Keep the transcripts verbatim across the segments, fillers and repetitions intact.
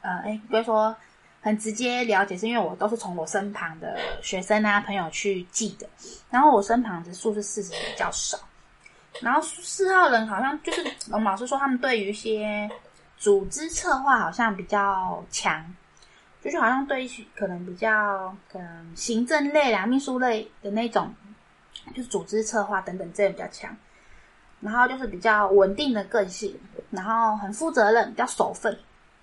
呃，哎，比如说很直接了解，是因为我都是从我身旁的学生啊朋友去记的，然后我身旁的数字四十比较少，然后四号人好像就是我们老师说他们对于一些组织策划好像比较强，就是好像对可能比较可能行政类啦、秘书类的那种，就是组织策划等等这比较强。然后就是比较稳定的个性，然后很负责任，比较守分。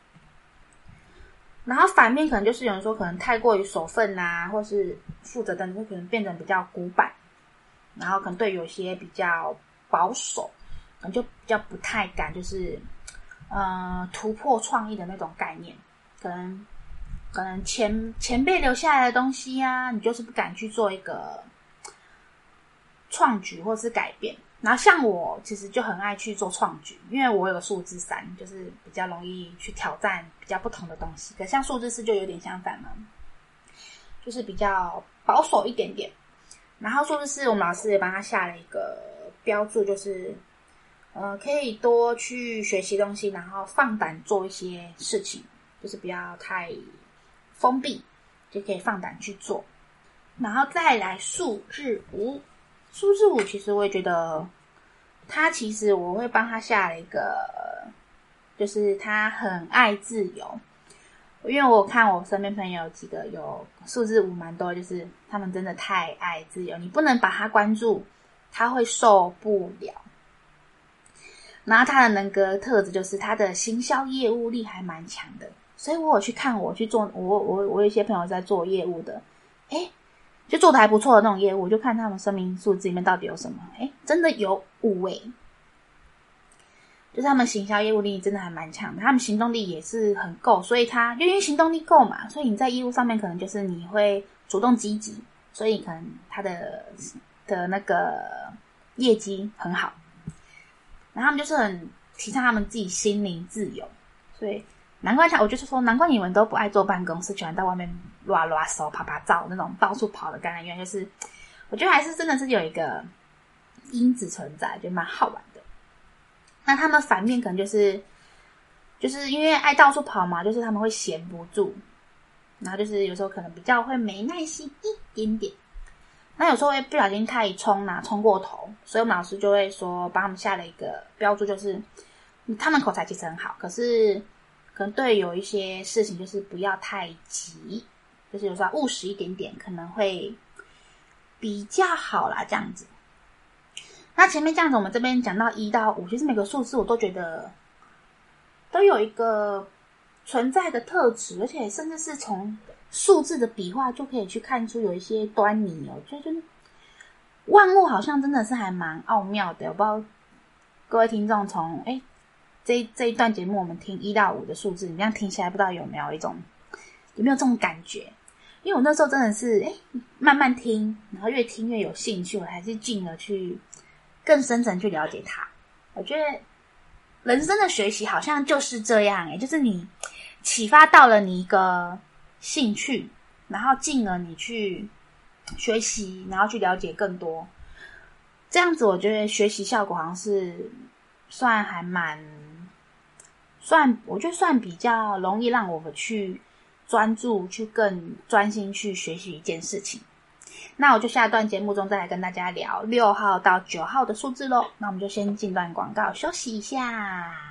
然后反面可能就是有人说可能太过于守分啊，或是负责等等，可能变成比较古板，然后可能对有些比较保守，可能就比较不太敢就是呃突破创意的那种概念，可能可能前前辈留下来的东西啊，你就是不敢去做一个创举或是改变。然后像我其实就很爱去做创举，因为我有个数字三，就是比较容易去挑战比较不同的东西。可像数字四就有点相反嘛，就是比较保守一点点。然后数字四我们老师也帮他下了一个标注，就是呃可以多去学习东西，然后放胆做一些事情，就是不要太封闭，就可以放胆去做。然后再来数字五，数字五其实我也觉得他其实我会帮他下了一个，就是他很爱自由。因为我看我身边朋友几个有数字五蛮多，就是他们真的太爱自由，你不能把他关注，他会受不了。然后他的人格特质就是他的行销业务力还蛮强的，所以我有去看我去做，我我我有一些朋友在做业务的，诶就做的还不错的那种业务，就看他们生命数字里面到底有什么，诶真的有五诶，就是他们行销业务力真的还蛮强的，他们行动力也是很够，所以他因为行动力够嘛，所以你在业务上面可能就是你会主动积极，所以可能他的的那个业绩很好。然后他们就是很提倡他们自己心灵自由，所以难怪他，我就是说难怪你们都不爱坐办公室，喜欢在外面拉拉手、拍拍照那种到处跑的感觉，原来就是我觉得还是真的是有一个因子存在，就蛮好玩的。那他们反面可能就是就是因为爱到处跑嘛，就是他们会闲不住，然后就是有时候可能比较会没耐心一点点，那有时候会不小心太冲啦、啊，冲过头，所以我们老师就会说帮他们下了一个标注，就是他们口才其实很好，可是可能对有一些事情就是不要太急，就是有时候务实一点点可能会比较好啦，这样子。那前面这样子我们这边讲到一到五，其实每个数字我都觉得都有一个存在的特质，而且甚至是从数字的笔画就可以去看出有一些端倪哦。就就是万物好像真的是还蛮奥妙的，我不知道各位听众从诶这这一段节目我们听一到五的数字，你这样听起来不知道有没有一种有没有这种感觉？因为我那时候真的是诶慢慢听，然后越听越有兴趣，我还是进而去更深层去了解它。我觉得人生的学习好像就是这样诶，就是你启发到了你一个兴趣，然后进而你去学习，然后去了解更多，这样子我觉得学习效果好像是算还蛮算我觉得算比较容易让我们去专注，去更专心去学习一件事情。那我就下段节目中再来跟大家聊六号到九号的数字咯。那我们就先进段广告休息一下。